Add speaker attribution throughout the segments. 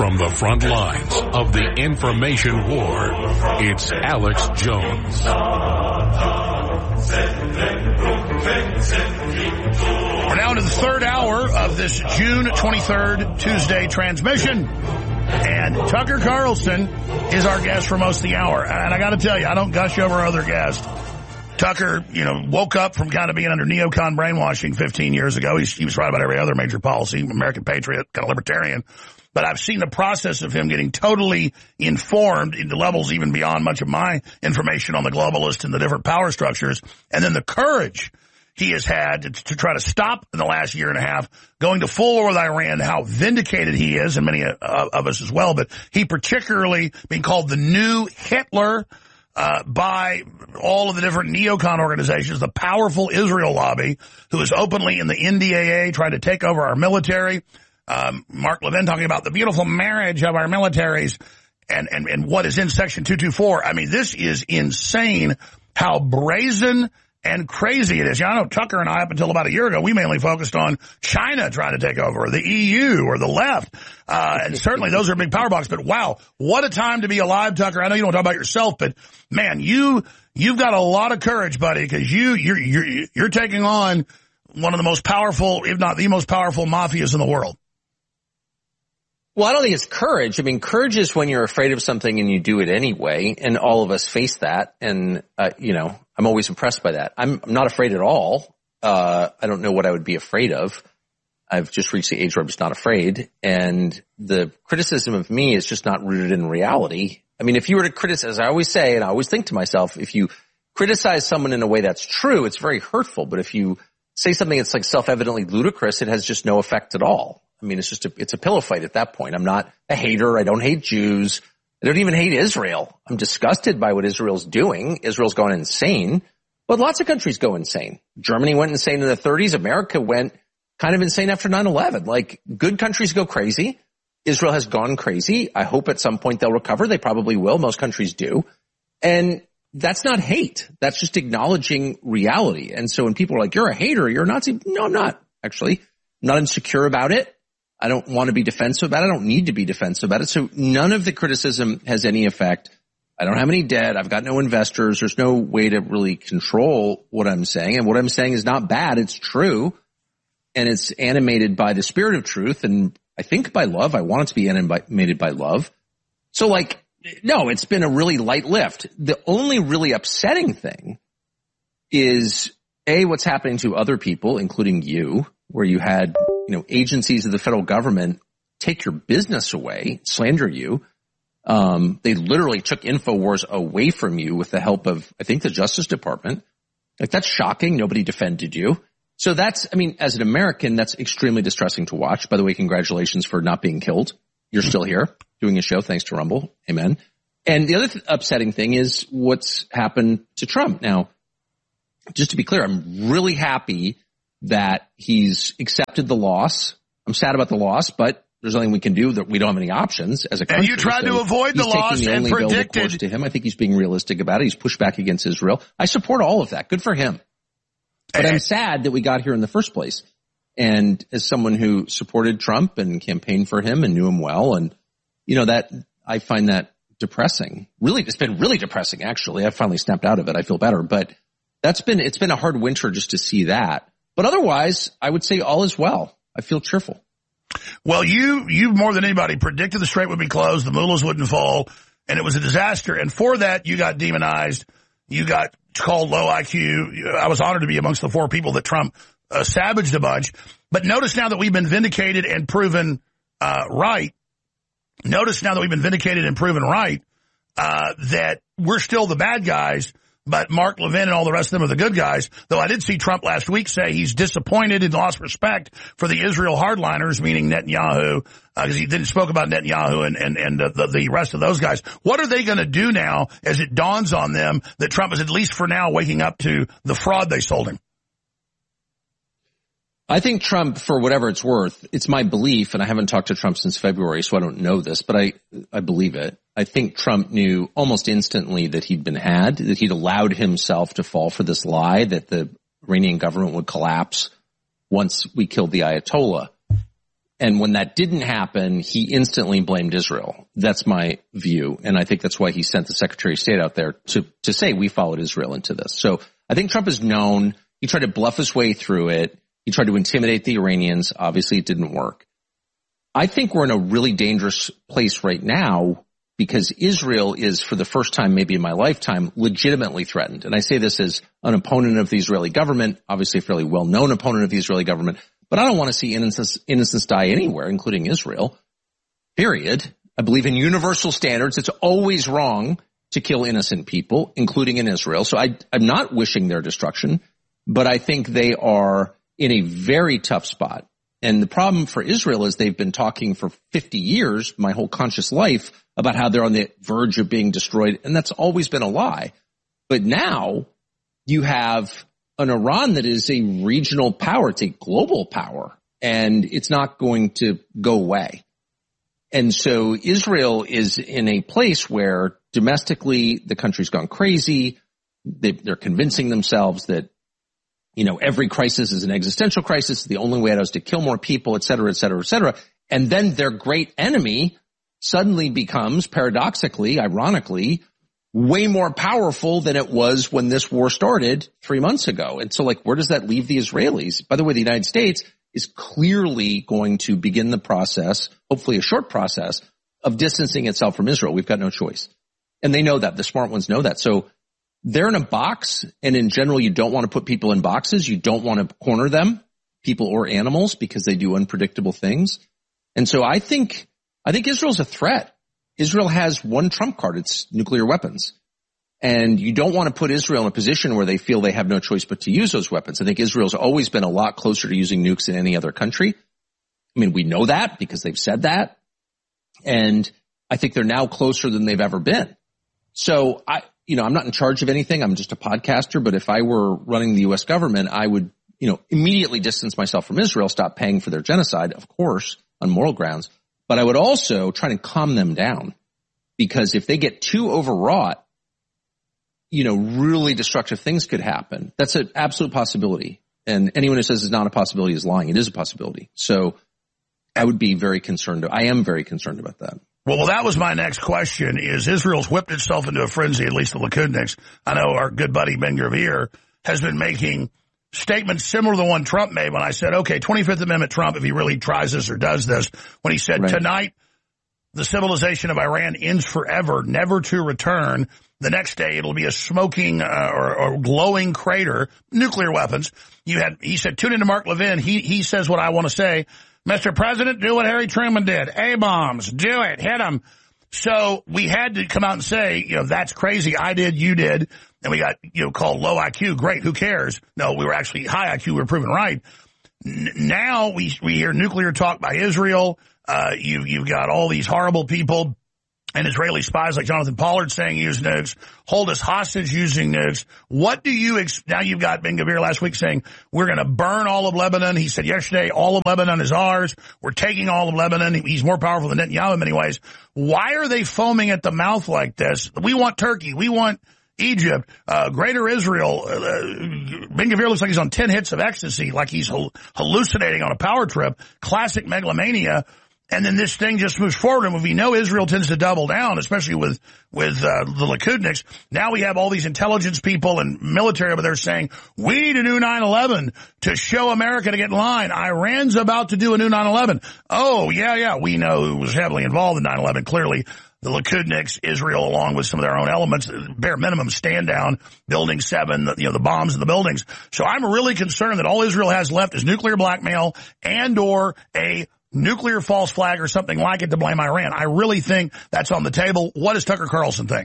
Speaker 1: From the front lines of the information war, it's Alex Jones.
Speaker 2: We're now into the third hour of this June 23rd Tuesday transmission. And Tucker Carlson is our guest for most of the hour. And I got to tell you, I don't gush over other guests. Tucker, woke up from kind of being under neocon brainwashing 15 years ago. He was right about every other major policy, American patriot, kind of libertarian. But I've seen the process of him getting totally informed into levels even beyond much of my information on the globalists and the different power structures. And then the courage he has had to try to stop in the last year and a half going to full war with Iran, how vindicated he is, and many of us as well. But he particularly being called the new Hitler by all of the different neocon organizations, the powerful Israel lobby, who is openly in the NDAA trying to take over our military. Mark Levin talking about the beautiful marriage of our militaries and what is in Section 224. I mean, this is insane how brazen and crazy it is. I know Tucker and I, up until about a year ago, we mainly focused on China trying to take over, or the EU, or the left. And certainly those are big power blocks. But wow, what a time to be alive, Tucker. I know you don't talk about yourself, but man, you've got a lot of courage, buddy, because you're taking on one of the most powerful, if not the most powerful mafias in the world.
Speaker 3: Well, I don't think it's courage. I mean, courage is when you're afraid of something and you do it anyway, and all of us face that. And, I'm always impressed by that. I'm not afraid at all. I don't know what I would be afraid of. I've just reached the age where I'm just not afraid. And the criticism of me is just not rooted in reality. I mean, if you were to criticize, I always say, and I always think to myself, if you criticize someone in a way that's true, it's very hurtful. But if you say something that's like self-evidently ludicrous, it has just no effect at all. I mean, it's a pillow fight at that point. I'm not a hater. I don't hate Jews. I don't even hate Israel. I'm disgusted by what Israel's doing. Israel's gone insane, but lots of countries go insane. Germany went insane in the 30s. America went kind of insane after 9/11. Like, good countries go crazy. Israel has gone crazy. I hope at some point they'll recover. They probably will. Most countries do. And that's not hate. That's just acknowledging reality. And so when people are like, you're a hater, you're a Nazi. No, I'm not, actually. I'm not insecure about it. I don't want to be defensive about it. I don't need to be defensive about it. So none of the criticism has any effect. I don't have any debt. I've got no investors. There's no way to really control what I'm saying. And what I'm saying is not bad. It's true. And it's animated by the spirit of truth. And I think by love. I want it to be animated by love. So no, it's been a really light lift. The only really upsetting thing is what's happening to other people, including you, where you had agencies of the federal government take your business away, slander you. They literally took InfoWars away from you with the help of, I think, the Justice Department. That's shocking. Nobody defended you. So as an American, that's extremely distressing to watch. By the way, congratulations for not being killed. You're still here doing a show thanks to Rumble. Amen. And the other upsetting thing is what's happened to Trump. Now, just to be clear, I'm really happy that he's accepted the loss. I'm sad about the loss, but there's nothing we can do. That we don't have any options as a country.
Speaker 2: And you tried to avoid the loss and predicted
Speaker 3: to him. I think he's being realistic about it. He's pushed back against Israel. I support all of that. Good for him. But I'm sad that we got here in the first place. And as someone who supported Trump and campaigned for him and knew him well, and that I find that depressing. Really, it's been really depressing. Actually, I finally snapped out of it. I feel better, but it's been a hard winter just to see that. But otherwise, I would say all is well. I feel cheerful.
Speaker 2: Well, you more than anybody predicted the strait would be closed, the mullahs wouldn't fall, and it was a disaster. And for that, you got demonized. You got called low IQ. I was honored to be amongst the 4 people that Trump savaged a bunch. But notice now that we've been vindicated and proven right. Notice now that we've been vindicated and proven right that we're still the bad guys. But Mark Levin and all the rest of them are the good guys, though I did see Trump last week say he's disappointed and lost respect for the Israel hardliners, meaning Netanyahu, because he didn't spoke about Netanyahu and the rest of those guys. What are they going to do now as it dawns on them that Trump is, at least for now, waking up to the fraud they sold him?
Speaker 3: I think Trump, for whatever it's worth, it's my belief, and I haven't talked to Trump since February, so I don't know this, but I believe it. I think Trump knew almost instantly that he'd been had, that he'd allowed himself to fall for this lie that the Iranian government would collapse once we killed the Ayatollah. And when that didn't happen, he instantly blamed Israel. That's my view. And I think that's why he sent the Secretary of State out there to say we followed Israel into this. So I think Trump is known. He tried to bluff his way through it. He tried to intimidate the Iranians. Obviously, it didn't work. I think we're in a really dangerous place right now because Israel is, for the first time maybe in my lifetime, legitimately threatened. And I say this as an opponent of the Israeli government, obviously a fairly well-known opponent of the Israeli government. But I don't want to see innocents die anywhere, including Israel, period. I believe in universal standards. It's always wrong to kill innocent people, including in Israel. So I'm not wishing their destruction, but I think they are in a very tough spot. And the problem for Israel is they've been talking for 50 years, my whole conscious life, about how they're on the verge of being destroyed. And that's always been a lie. But now you have an Iran that is a regional power. It's a global power, and it's not going to go away. And so Israel is in a place where domestically the country's gone crazy. They're convincing themselves that, you know, every crisis is an existential crisis. The only way out is to kill more people, et cetera, et cetera, et cetera. And then their great enemy suddenly becomes, paradoxically, ironically, way more powerful than it was when this war started 3 months ago. And so, like, where does that leave the Israelis? By the way, the United States is clearly going to begin the process, hopefully a short process, of distancing itself from Israel. We've got no choice. And they know that. The smart ones know that. So they're in a box, and in general, you don't want to put people in boxes. You don't want to corner them, people or animals, because they do unpredictable things. And so I think Israel's a threat. Israel has one trump card. It's nuclear weapons. And you don't want to put Israel in a position where they feel they have no choice but to use those weapons. I think Israel's always been a lot closer to using nukes than any other country. I mean, we know that because they've said that. And I think they're now closer than they've ever been. So I'm not in charge of anything. I'm just a podcaster. But if I were running the U.S. government, I would, immediately distance myself from Israel, stop paying for their genocide, of course, on moral grounds. But I would also try to calm them down, because if they get too overwrought, really destructive things could happen. That's an absolute possibility. And anyone who says it's not a possibility is lying. It is a possibility. So I would be very concerned. I am very concerned about that.
Speaker 2: Well, that was my next question, is Israel's whipped itself into a frenzy, at least the Likudniks. I know our good buddy Ben-Gvir has been making statements similar to the one Trump made when I said, okay, 25th Amendment Trump, if he really tries this or does this, when he said, right, tonight the civilization of Iran ends forever, never to return. The next day it'll be a smoking or glowing crater, nuclear weapons. He said, tune into Mark Levin. He says what I want to say. Mr. President, do what Harry Truman did. A-bombs, do it, hit them. So we had to come out and say, that's crazy. I did, you did. And we got, called low IQ. Great, who cares? No, we were actually high IQ. We were proven right. Now we hear nuclear talk by Israel. You've got all these horrible people and Israeli spies like Jonathan Pollard saying use nukes, hold us hostage using nukes. What do you now you've got Ben-Gvir last week saying we're going to burn all of Lebanon. He said yesterday all of Lebanon is ours. We're taking all of Lebanon. He's more powerful than Netanyahu in many ways. Why are they foaming at the mouth like this? We want Turkey. We want Egypt, Greater Israel. Ben-Gvir looks like he's on 10 hits of ecstasy, like he's hallucinating on a power trip. Classic megalomania. And then this thing just moves forward. And we know Israel tends to double down, especially with the Likudniks. Now we have all these intelligence people and military over there saying, we need a new 9/11 to show America to get in line. Iran's about to do a new 9/11. Oh, yeah, we know who was heavily involved in 9/11, clearly. The Likudniks, Israel, along with some of their own elements, bare minimum stand down, Building 7, the bombs in the buildings. So I'm really concerned that all Israel has left is nuclear blackmail and or a nuclear false flag or something like it to blame Iran. I really think that's on the table. What does Tucker Carlson think?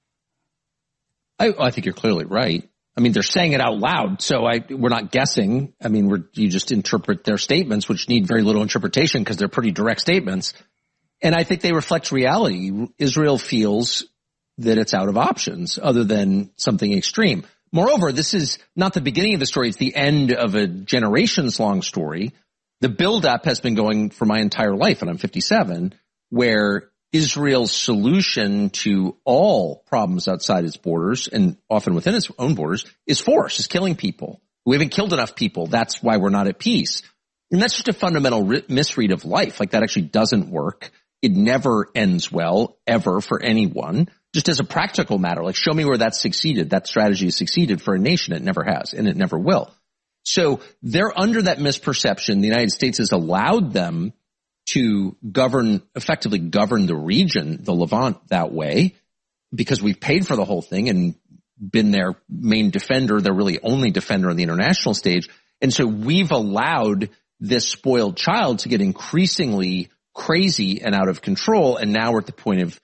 Speaker 3: I think you're clearly right. I mean, they're saying it out loud, so we're not guessing. I mean, you just interpret their statements, which need very little interpretation because they're pretty direct statements. And I think they reflect reality. Israel feels that it's out of options other than something extreme. Moreover, this is not the beginning of the story. It's the end of a generations-long story. The buildup has been going for my entire life, and I'm 57, where Israel's solution to all problems outside its borders, and often within its own borders, is force, is killing people. We haven't killed enough people. That's why we're not at peace. And that's just a fundamental misread of life. Like that actually doesn't work. It never ends well, ever, for anyone. Just as a practical matter, like show me where that's succeeded. That strategy has succeeded for a nation. It never has, and it never will. So they're under that misperception. The United States has allowed them to effectively govern the region, the Levant, that way, because we've paid for the whole thing and been their main defender, their really only defender on the international stage. And so we've allowed this spoiled child to get increasingly crazy and out of control. And now we're at the point of,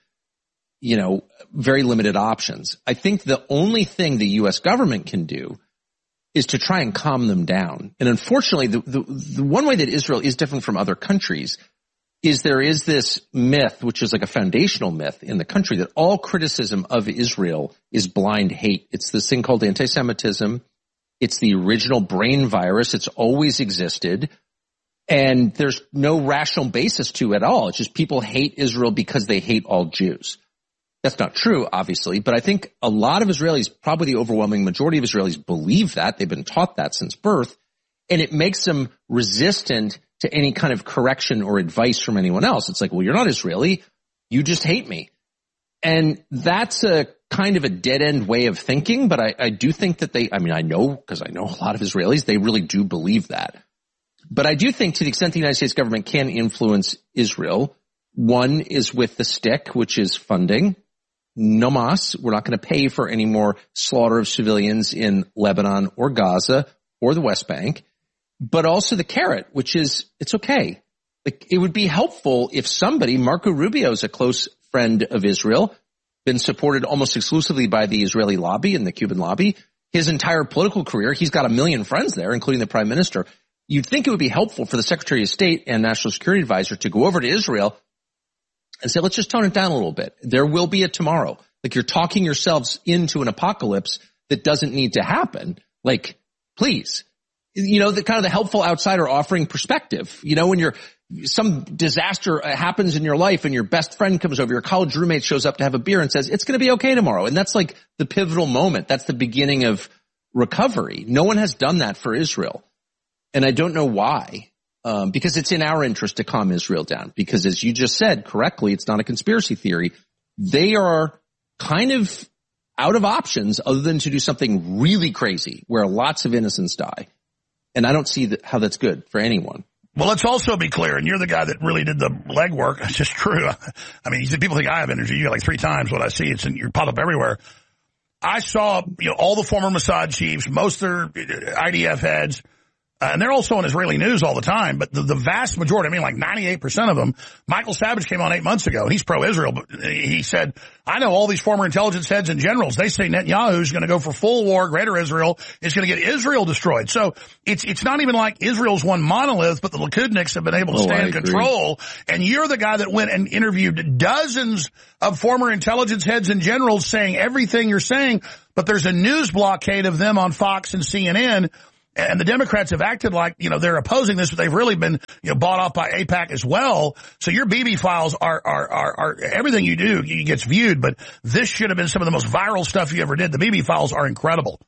Speaker 3: very limited options. I think the only thing the U.S. government can do is to try and calm them down. And unfortunately, the one way that Israel is different from other countries is there is this myth, which is like a foundational myth in the country, that all criticism of Israel is blind hate. It's this thing called anti-Semitism. It's the original brain virus. It's always existed. And there's no rational basis to it at all. It's just people hate Israel because they hate all Jews. That's not true, obviously, but I think a lot of Israelis, probably the overwhelming majority of Israelis, believe that. They've been taught that since birth, and it makes them resistant to any kind of correction or advice from anyone else. It's like, well, you're not Israeli. You just hate me. And that's a kind of a dead-end way of thinking, but I do think that I know, because I know a lot of Israelis, they really do believe that. But I do think to the extent the United States government can influence Israel, one is with the stick, which is funding. No mas, we're not going to pay for any more slaughter of civilians in Lebanon or Gaza or the West Bank, but also the carrot, which is it's okay. Like, it would be helpful if somebody, Marco Rubio is a close friend of Israel, been supported almost exclusively by the Israeli lobby and the Cuban lobby. His entire political career, he's got 1 million friends there, including the prime minister. You'd think it would be helpful for the Secretary of State and National Security Advisor to go over to Israel and say, let's just tone it down a little bit. There will be a tomorrow. Like, you're talking yourselves into an apocalypse that doesn't need to happen. Like, please, the kind of the helpful outsider offering perspective. When some disaster happens in your life and your best friend comes over, your college roommate shows up to have a beer and says, it's going to be okay tomorrow. And that's like the pivotal moment. That's the beginning of recovery. No one has done that for Israel. And I don't know why. Because it's in our interest to calm Israel down. Because as you just said correctly, it's not a conspiracy theory. They are kind of out of options other than to do something really crazy where lots of innocents die. And I don't see how that's good for anyone.
Speaker 2: Well, let's also be clear, and you're the guy that really did the legwork. It's just true. I mean, people think I have energy. You got like 3 times what I see. You pop up everywhere. I saw, all the former Mossad chiefs, most of their IDF heads, and they're also on Israeli news all the time, but the vast majority, like 98% of them, Michael Savage came on 8 months ago, and he's pro-Israel, but he said, I know all these former intelligence heads and generals, they say Netanyahu's going to go for full war, Greater Israel, is going to get Israel destroyed. So it's not even like Israel's one monolith, but the Likudniks have been able to stand control, and you're the guy that went and interviewed dozens of former intelligence heads and generals saying everything you're saying, but there's a news blockade of them on Fox and CNN. And the Democrats have acted like, they're opposing this, but they've really been, bought off by AIPAC as well. So your BB files are everything you do gets viewed, but this should have been some of the most viral stuff you ever did. The BB files are incredible.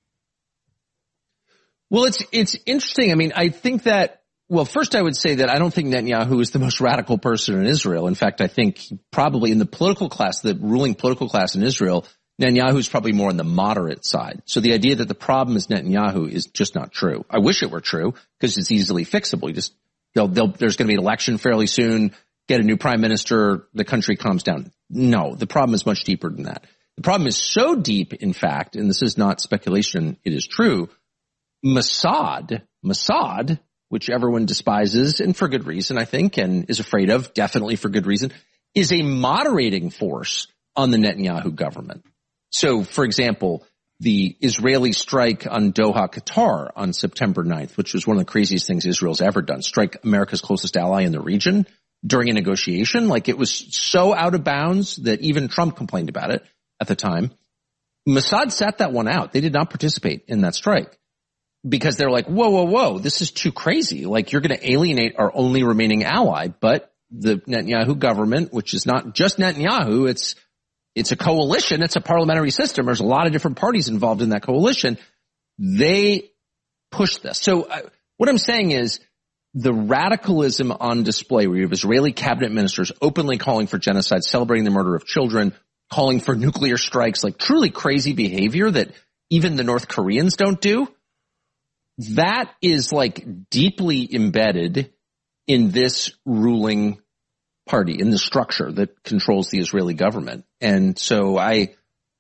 Speaker 3: Well, it's interesting. I mean, I think that, first I would say that I don't think Netanyahu is the most radical person in Israel. In fact, I think probably in the political class, the ruling political class in Israel, Netanyahu is probably more on the moderate side. So the idea that the problem is Netanyahu is just not true. I wish it were true because it's easily fixable. There's going to be an election fairly soon, get a new prime minister, the country calms down. No, the problem is much deeper than that. The problem is so deep, in fact, and this is not speculation, it is true. Mossad, which everyone despises, and for good reason, I think, and is afraid of, definitely for good reason, is a moderating force on the Netanyahu government. So, for example, the Israeli strike on Doha, Qatar on September 9th, which was one of the craziest things Israel's ever done, strike America's closest ally in the region during a negotiation. Like, it was so out of bounds that even Trump complained about it at the time. Mossad sat that one out. They did not participate in that strike because they're like, whoa, this is too crazy. Like, you're going to alienate our only remaining ally. But the Netanyahu government, which is not just Netanyahu, it's a coalition. It's a parliamentary system. There's a lot of different parties involved in that coalition. They push this. So what I'm saying is the radicalism on display, where you have Israeli cabinet ministers openly calling for genocide, celebrating the murder of children, calling for nuclear strikes, like truly crazy behavior that even the North Koreans don't do, that is like deeply embedded in this ruling party, in the structure that controls the Israeli government. And so I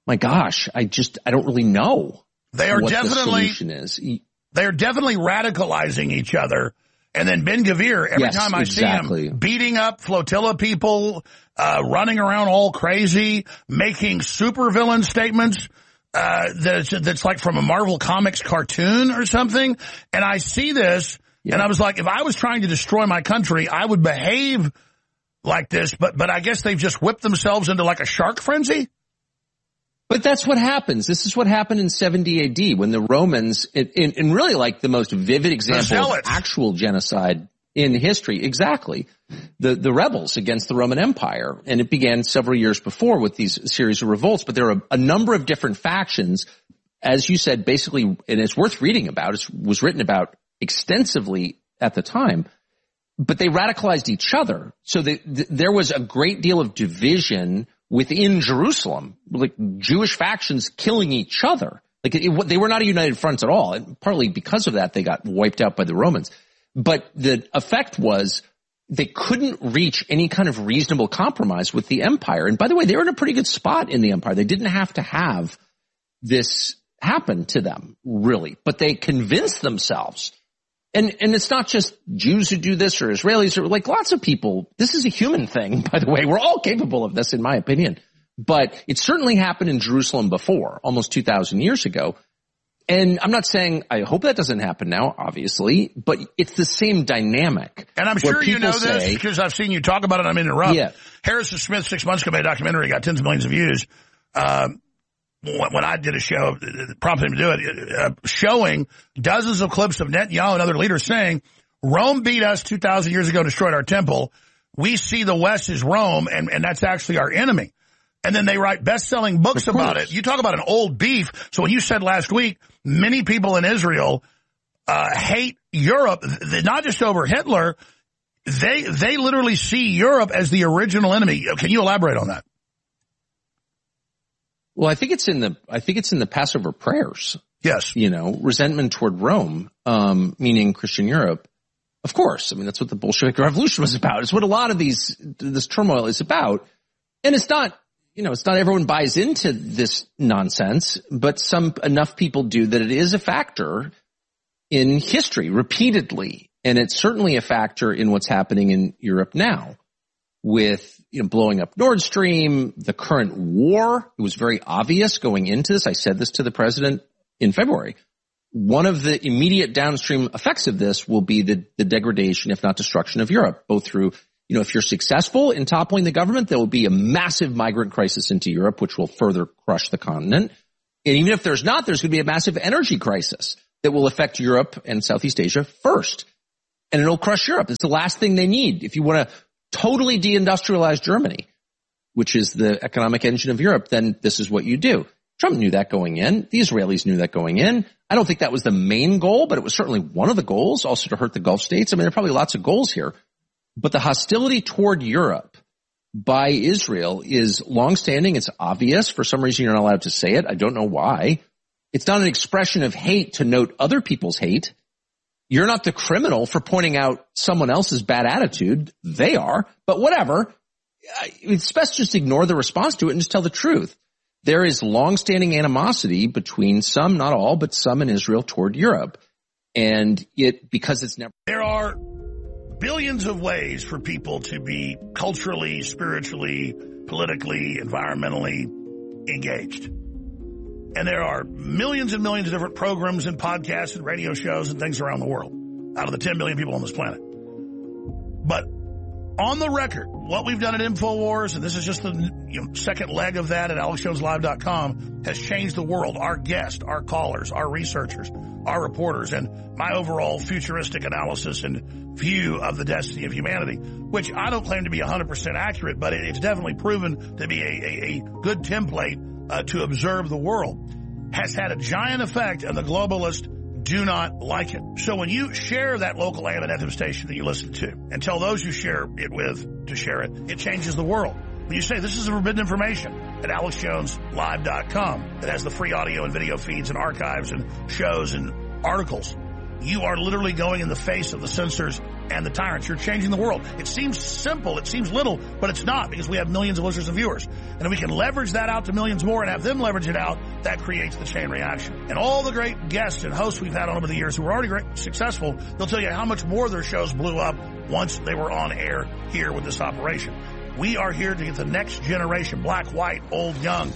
Speaker 3: don't really know.
Speaker 2: They are
Speaker 3: what
Speaker 2: definitely,
Speaker 3: the solution is.
Speaker 2: They're definitely radicalizing each other. And then Ben Gvir, every time I see him, beating up flotilla people, running around all crazy, making supervillain statements, that's like from a Marvel Comics cartoon or something. And I see this, and I was like, if I was trying to destroy my country, I would behave like this. But I guess they've just whipped themselves into like a shark frenzy.
Speaker 3: But that's what happens. This is what happened in 70 AD when the Romans, in really like the most vivid example of actual genocide in history. Exactly. The rebels against the Roman Empire. And it began several years before with these series of revolts. But there are a number of different factions, as you said, basically, and it's worth reading about. It was written about extensively at the time. But they radicalized each other. So there was a great deal of division within Jerusalem, like Jewish factions killing each other. Like they were not a united front at all. And partly because of that, they got wiped out by the Romans. But the effect was they couldn't reach any kind of reasonable compromise with the empire. And by the way, they were in a pretty good spot in the empire. They didn't have to have this happen to them, really. But they convinced themselves. And it's not just Jews who do this or Israelis or like lots of people. This is a human thing, by the way. We're all capable of this, in my opinion. But it certainly happened in Jerusalem before, almost 2,000 years ago. And I'm not saying I hope that doesn't happen now, obviously, but it's the same dynamic.
Speaker 2: And I'm sure you know this because I've seen you talk about it. I'm interrupting.
Speaker 3: Yeah.
Speaker 2: Harrison Smith, 6 months ago, made a documentary, got tens of millions of views. When I did a show, prompted him to do it, showing dozens of clips of Netanyahu and other leaders saying, Rome beat us 2,000 years ago and destroyed our temple. We see the West as Rome, and that's actually our enemy. And then they write best-selling books about it. You talk about an old beef. So when you said last week, many people in Israel hate Europe, not just over Hitler, they literally see Europe as the original enemy. Can you elaborate on that?
Speaker 3: Well, I think it's in the Passover prayers.
Speaker 2: Yes.
Speaker 3: You know, resentment toward Rome, meaning Christian Europe. Of course. I mean, that's what the Bolshevik Revolution was about. It's what a lot of this turmoil is about. And it's not everyone buys into this nonsense, but enough people do that it is a factor in history repeatedly. And it's certainly a factor in what's happening in Europe now with, blowing up Nord Stream, the current war. It was very obvious going into this. I said this to the president in February. One of the immediate downstream effects of this will be the degradation, if not destruction, of Europe, both through, if you're successful in toppling the government, there will be a massive migrant crisis into Europe, which will further crush the continent. And even if there's not, there's going to be a massive energy crisis that will affect Europe and Southeast Asia first. And it'll crush Europe. It's the last thing they need. If you want to totally deindustrialize Germany, which is the economic engine of Europe, then this is what you do. Trump knew that going in. The Israelis knew that going in. I don't think that was the main goal, but it was certainly one of the goals, also to hurt the Gulf states. I mean, there are probably lots of goals here. But the hostility toward Europe by Israel is longstanding. It's obvious. For some reason, you're not allowed to say it. I don't know why. It's not an expression of hate to note other people's hate. You're not the criminal for pointing out someone else's bad attitude. They are. But whatever. It's best just ignore the response to it and just tell the truth. There is longstanding animosity between some, not all, but some in Israel toward Europe. And because it's never...
Speaker 2: There are billions of ways for people to be culturally, spiritually, politically, environmentally engaged. And there are millions and millions of different programs and podcasts and radio shows and things around the world out of the 10 million people on this planet. But on the record, what we've done at InfoWars, and this is just the second leg of that at AlexJonesLive.com, has changed the world. Our guests, our callers, our researchers, our reporters, and my overall futuristic analysis and view of the destiny of humanity, which I don't claim to be 100% accurate, but it's definitely proven to be a good template to observe the world, has had a giant effect on the globalist do not like it. So when you share that local AM and FM station that you listen to and tell those you share it with to share it, it changes the world. When you say this is forbidden information at AlexJonesLive.com that has the free audio and video feeds and archives and shows and articles, you are literally going in the face of the censors and the tyrants. You're changing the world. It seems simple. It seems little, but it's not, because we have millions of listeners and viewers. And if we can leverage that out to millions more and have them leverage it out, that creates the chain reaction. And all the great guests and hosts we've had on over the years who are already great, successful, they'll tell you how much more their shows blew up once they were on air here with this operation. We are here to get the next generation, black, white, old, young,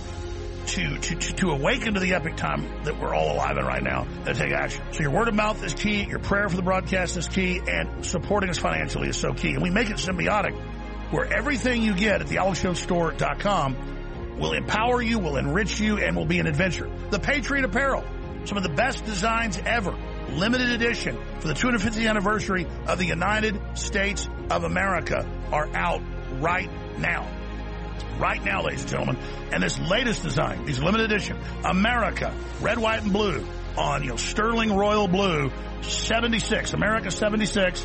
Speaker 2: to awaken to the epic time that we're all alive in right now and take action. So your word of mouth is key, your prayer for the broadcast is key, and supporting us financially is so key. And we make it symbiotic, where everything you get at the AlexJonesStore.com will empower you, will enrich you, and will be an adventure. The Patriot Apparel, some of the best designs ever, limited edition for the 250th anniversary of the United States of America, are out right now. Right now, ladies and gentlemen. And this latest design, these limited edition, America, red, white, and blue, on, sterling royal blue, 76, America 76,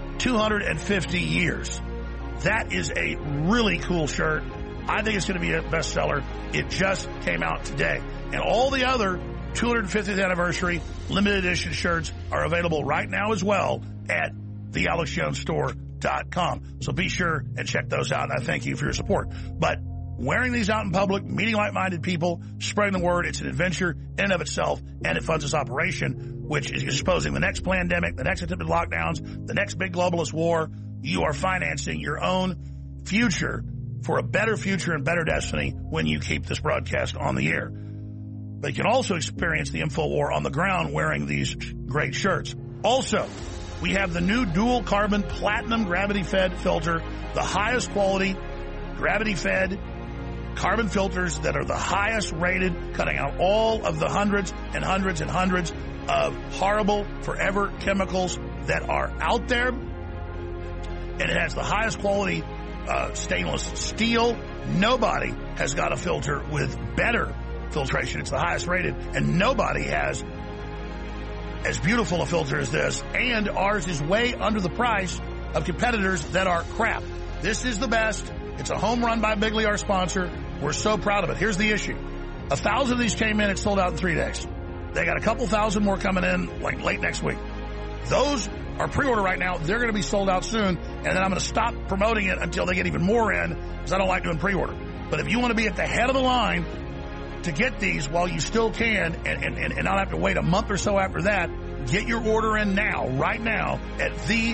Speaker 2: 250 years. That is a really cool shirt. I think it's going to be a bestseller. It just came out today. And all the other 250th anniversary limited edition shirts are available right now as well at the AlexJonesStore.com. So be sure and check those out, and I thank you for your support. But wearing these out in public, meeting like-minded people, spreading the word, it's an adventure in and of itself, and it funds this operation, which is exposing the next pandemic, the next attempted lockdowns, the next big globalist war. You are financing your own future for a better future and better destiny when you keep this broadcast on the air. But you can also experience the info war on the ground wearing these great shirts. Also, we have the new dual carbon platinum gravity fed filter, the highest quality gravity fed carbon filters that are the highest rated, cutting out all of the hundreds and hundreds and hundreds of horrible forever chemicals that are out there. And it has the highest quality stainless steel. Nobody has got a filter with better filtration. It's the highest rated, and nobody has as beautiful a filter as this, and ours is way under the price of competitors that are crap. This is the best. It's a home run by Bigley, our sponsor. We're so proud of it. Here's the issue. 1,000 of these came in. It sold out in 3 days. They got a couple thousand more coming in like late next week. Those are pre-order right now. They're going to be sold out soon, and then I'm going to stop promoting it until they get even more in, because I don't like doing pre-order. But if you want to be at the head of the line to get these while you still can and not have to wait a month or so after that, get your order in now, right now, at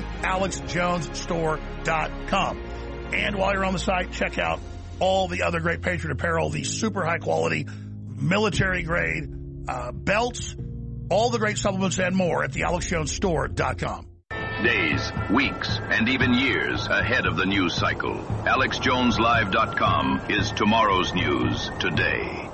Speaker 2: thealexjonesstore.com. And while you're on the site, check out all the other great Patriot Apparel, the super high quality, military grade belts, all the great supplements and more at thealexjonesstore.com.
Speaker 4: Days, weeks, and even years ahead of the news cycle. AlexJonesLive.com is tomorrow's news today.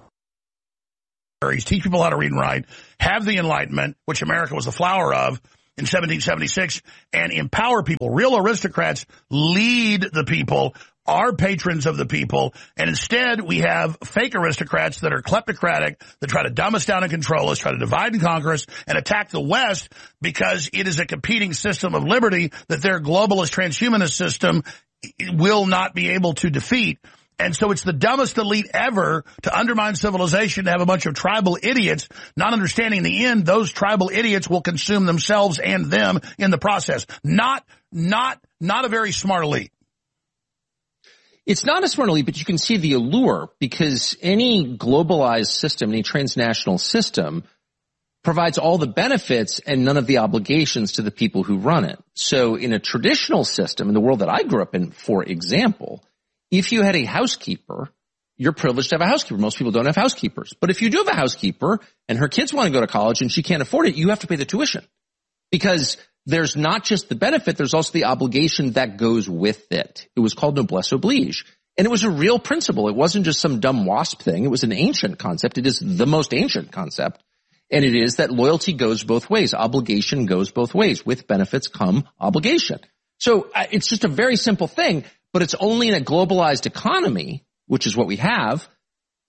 Speaker 2: Teach people how to read and write, have the Enlightenment, which America was the flower of in 1776, and empower people. Real aristocrats lead the people, are patrons of the people, and instead we have fake aristocrats that are kleptocratic, that try to dumb us down and control us, try to divide and conquer us, and attack the West because it is a competing system of liberty that their globalist transhumanist system will not be able to defeat. And so it's the dumbest elite ever to undermine civilization, to have a bunch of tribal idiots, not understanding in the end those tribal idiots will consume themselves and them in the process. Not a very smart elite.
Speaker 3: It's not a smart elite, but you can see the allure, because any globalized system, any transnational system provides all the benefits and none of the obligations to the people who run it. So in a traditional system, in the world that I grew up in, for example, if you had a housekeeper, you're privileged to have a housekeeper. Most people don't have housekeepers. But if you do have a housekeeper and her kids want to go to college and she can't afford it, you have to pay the tuition. Because there's not just the benefit, there's also the obligation that goes with it. It was called noblesse oblige. And it was a real principle. It wasn't just some dumb WASP thing. It was an ancient concept. It is the most ancient concept. And it is that loyalty goes both ways. Obligation goes both ways. With benefits come obligation. So it's just a very simple thing. But it's only in a globalized economy, which is what we have,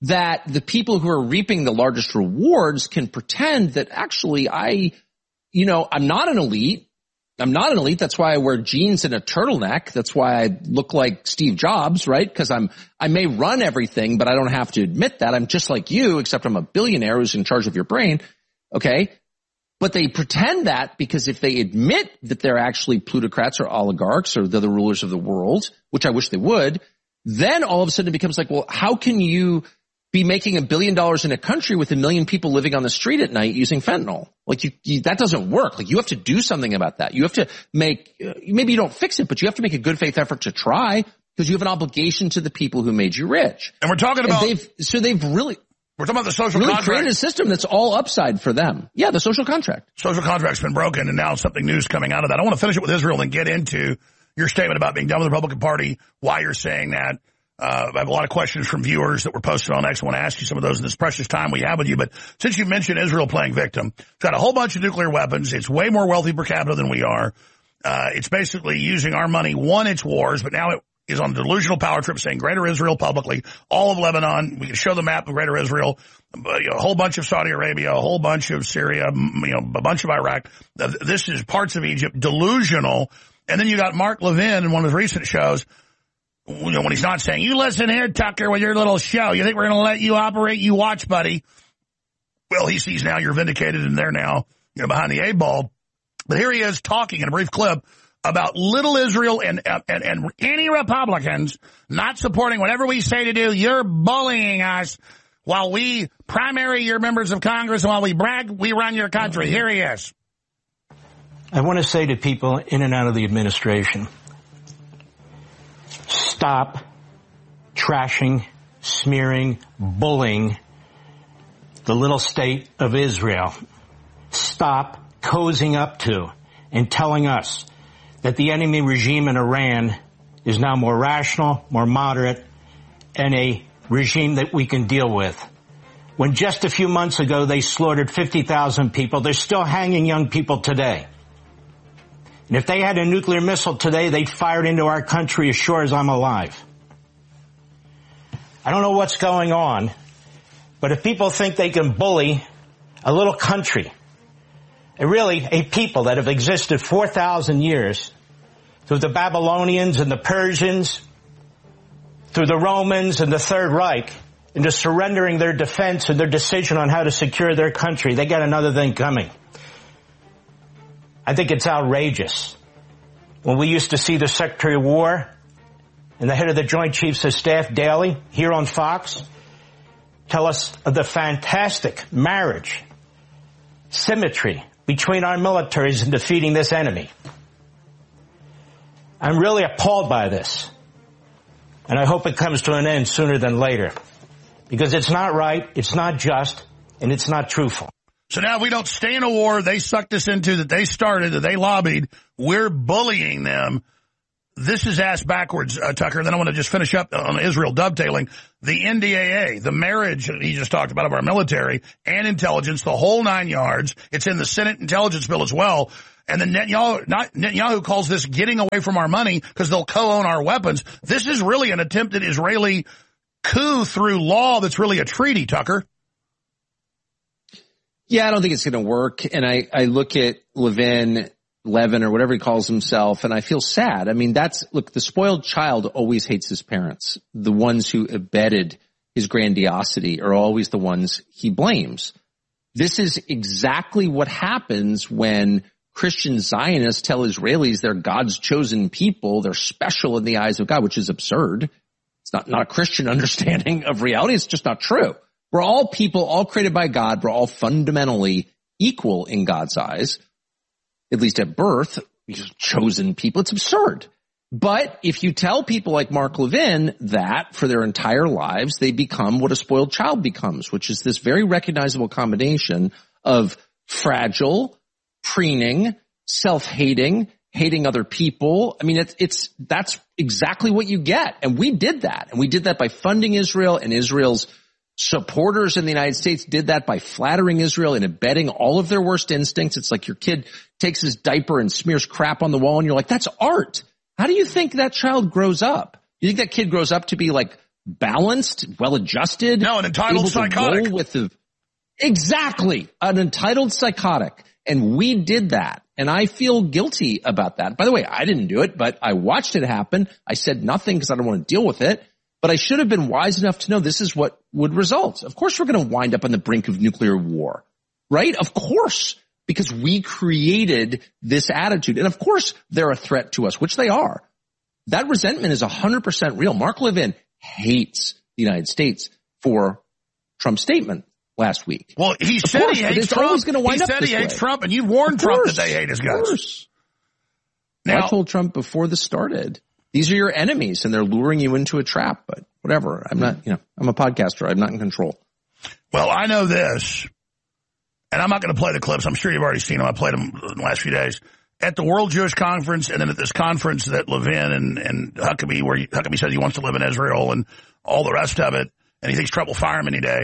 Speaker 3: that the people who are reaping the largest rewards can pretend that actually I'm not an elite. I'm not an elite. That's why I wear jeans and a turtleneck. That's why I look like Steve Jobs, right? Because I may run everything, but I don't have to admit that. I'm just like you, except I'm a billionaire who's in charge of your brain. Okay. But they pretend that because if they admit that they're actually plutocrats or oligarchs or they're the rulers of the world, which I wish they would, then all of a sudden it becomes like, well, how can you be making $1 billion in a country with 1 million people living on the street at night using fentanyl? Like that doesn't work. Like you have to do something about that. You have to make, maybe you don't fix it, but you have to make a good faith effort to try because you have an obligation to the people who made you rich.
Speaker 2: And we're talking about,
Speaker 3: we're
Speaker 2: talking about the social
Speaker 3: really
Speaker 2: contract.
Speaker 3: Created a system that's all upside for them. Yeah, the social contract.
Speaker 2: Social contract's been broken, and now something new's coming out of that. I want to finish it with Israel and get into your statement about being done with the Republican Party, why you're saying that. I have a lot of questions from viewers that were posted on X. I want to ask you some of those in this precious time we have with you. But since you mentioned Israel playing victim, it's got a whole bunch of nuclear weapons. It's way more wealthy per capita than we are. It's basically using our money, won its wars, but now it is on a delusional power trip saying Greater Israel publicly, all of Lebanon. We can show the map of Greater Israel, a whole bunch of Saudi Arabia, a whole bunch of Syria, a bunch of Iraq. This is parts of Egypt, delusional. And then you got Mark Levin in one of his recent shows, when he's not saying, you listen here, Tucker, with your little show. You think we're going to let you operate? You watch, buddy. Well, he sees now you're vindicated and they're now, behind the eight ball. But here he is talking in a brief clip about little Israel and any Republicans not supporting whatever we say to do. You're bullying us while we primary your members of Congress and while we brag, we run your country. Here he is.
Speaker 5: I want to say to people in and out of the administration, stop trashing, smearing, bullying the little state of Israel. Stop cozying up to and telling us that the enemy regime in Iran is now more rational, more moderate, and a regime that we can deal with. When just a few months ago they slaughtered 50,000 people, they're still hanging young people today. And if they had a nuclear missile today, they'd fire it into our country as sure as I'm alive. I don't know what's going on, but if people think they can bully a little country, and really a people that have existed 4,000 years, through the Babylonians and the Persians, through the Romans and the Third Reich, into surrendering their defense and their decision on how to secure their country, they got another thing coming. I think it's outrageous. When we used to see the Secretary of War and the head of the Joint Chiefs of Staff daily here on Fox tell us of the fantastic marriage, symmetry between our militaries in defeating this enemy. I'm really appalled by this. And I hope it comes to an end sooner than later. Because it's not right, it's not just, and it's not truthful.
Speaker 2: So now if we don't stay in a war they sucked us into, that they started, that they lobbied, we're bullying them. This is ass backwards, Tucker. Then I want to just finish up on Israel dovetailing. The NDAA, the marriage that he just talked about of our military and intelligence, the whole 9 yards. It's in the Senate intelligence bill as well. And then Netanyahu calls this getting away from our money because they'll co-own our weapons. This is really an attempted Israeli coup through law that's really a treaty, Tucker.
Speaker 3: Yeah, I don't think it's going to work. And I look at Levin or whatever he calls himself, and I feel sad. I mean, look, the spoiled child always hates his parents. The ones who abetted his grandiosity are always the ones he blames. This is exactly what happens when Christian Zionists tell Israelis they're God's chosen people, they're special in the eyes of God, which is absurd. It's not a Christian understanding of reality. It's just not true. We're all people, all created by God. We're all fundamentally equal in God's eyes, at least at birth. Chosen people. It's absurd. But if you tell people like Mark Levin that for their entire lives, they become what a spoiled child becomes, which is this very recognizable combination of fragile, preening, self-hating, hating other people. I mean, that's exactly what you get. And we did that. And we did that by funding Israel, and Israel's supporters in the United States did that by flattering Israel and abetting all of their worst instincts. It's like your kid takes his diaper and smears crap on the wall, and you're like, that's art. How do you think that child grows up? You think that kid grows up to be like balanced, well-adjusted.
Speaker 2: No, an entitled psychotic.
Speaker 3: Exactly, an entitled psychotic. And we did that. And I feel guilty about that. By the way, I didn't do it, but I watched it happen. I said nothing because I don't want to deal with it. But I should have been wise enough to know this is what would result. Of course, we're going to wind up on the brink of nuclear war, right? Of course, because we created this attitude. And of course, they're a threat to us, which they are. That resentment is 100% real. Mark Levin hates the United States for Trump's statement last week.
Speaker 2: Well, he said he hates Trump. He said he hates Trump, and you've warned Trump that they hate his guts.
Speaker 3: Now, I told Trump before this started, these are your enemies, and they're luring you into a trap. But whatever. I'm not, I'm a podcaster. I'm not in control.
Speaker 2: Well, I know this, and I'm not going to play the clips. I'm sure you've already seen them. I played them in the last few days. At the World Jewish Conference, and then at this conference that Levin and Huckabee, where Huckabee says he wants to live in Israel and all the rest of it, and he thinks Trump will fire him any day,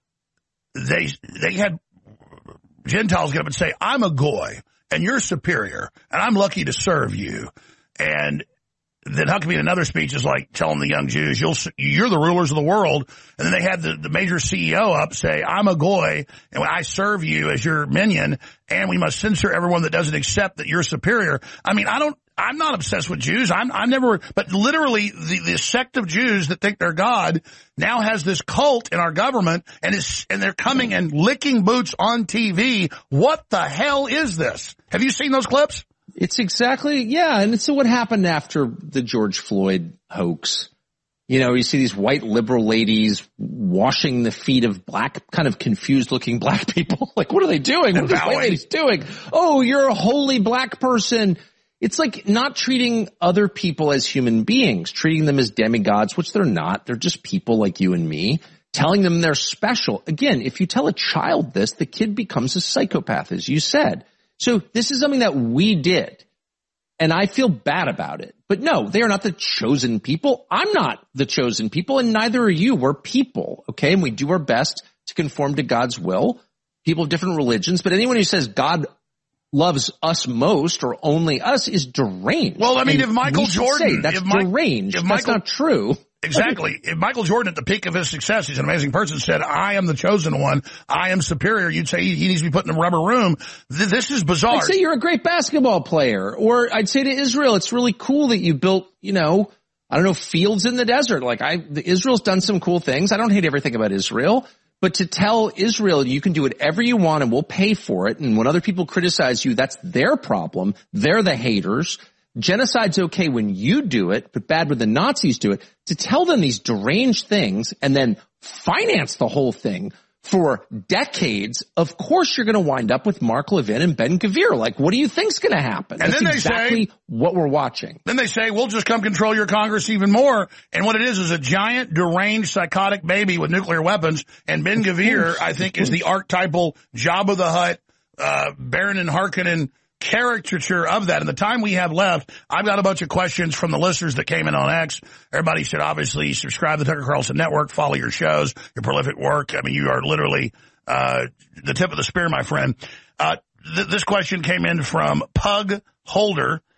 Speaker 2: they had Gentiles get up and say, I'm a goy, and you're superior, and I'm lucky to serve you. And then Huckabee in another speech is like telling the young Jews, you're the rulers of the world. And then they had the major CEO up say, I'm a goy, and I serve you as your minion, and we must censor everyone that doesn't accept that you're superior. I mean, I'm not obsessed with Jews. I'm never, but literally the sect of Jews that think they're God now has this cult in our government, and they're coming and licking boots on TV. What the hell is this? Have you seen those clips?
Speaker 3: It's exactly, yeah. And it's what happened after the George Floyd hoax. You see these white liberal ladies washing the feet of black, kind of confused looking black people. Like, what are they doing? What are these white ladies doing? Oh, you're a holy black person. It's like not treating other people as human beings, treating them as demigods, which they're not. They're just people like you and me, telling them they're special. Again, if you tell a child this, the kid becomes a psychopath, as you said. So this is something that we did, and I feel bad about it. But no, they are not the chosen people. I'm not the chosen people, and neither are you. We're people, okay? And we do our best to conform to God's will, people of different religions. But anyone who says God loves us most or only us is deranged.
Speaker 2: Well, I mean, if Michael Jordan...
Speaker 3: That's deranged. That's not true.
Speaker 2: Exactly. If Michael Jordan, at the peak of his success, he's an amazing person, said, I am the chosen one, I am superior, you'd say he needs to be put in a rubber room. This is bizarre.
Speaker 3: I'd say you're a great basketball player. Or I'd say to Israel, it's really cool that you built, fields in the desert. Israel's done some cool things. I don't hate everything about Israel. But to tell Israel you can do whatever you want and we'll pay for it, and when other people criticize you, that's their problem. They're the haters. Genocide's okay when you do it, but bad when the Nazis do it. To tell them these deranged things and then finance the whole thing for decades, of course you're going to wind up with Mark Levin and Ben-Gvir. Like, what do you think's going to happen?
Speaker 2: And
Speaker 3: that's
Speaker 2: then
Speaker 3: exactly what we're watching.
Speaker 2: Then they say, we'll just come control your Congress even more. And what it is a giant, deranged, psychotic baby with nuclear weapons. And Ben-Gvir, I think, is the archetypal Jabba the Hutt, Baron and Harkonnen caricature of that. In the time we have left, I've got a bunch of questions from the listeners that came in on X. Everybody should obviously subscribe to the Tucker Carlson Network, follow your shows, your prolific work. I mean, you are literally the tip of the spear, my friend. This question came in from Pug Holder.